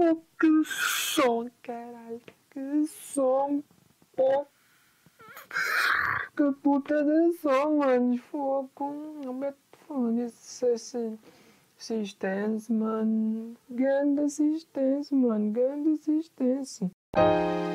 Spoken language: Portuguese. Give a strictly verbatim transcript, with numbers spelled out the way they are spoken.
Pô, que som, caralho. Que som, pô. Que puta de som, mano. Fogo. Não me falando isso, esse assistência, mano. Grande assistência, mano. Grande assistência.